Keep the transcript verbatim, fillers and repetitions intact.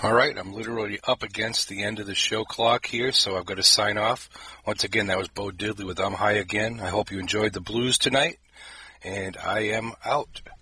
All right, I'm literally up against the end of the show clock here, so I've got to sign off. Once again, that was Bo Diddley with I'm High Again. I hope you enjoyed the blues tonight, and I am out.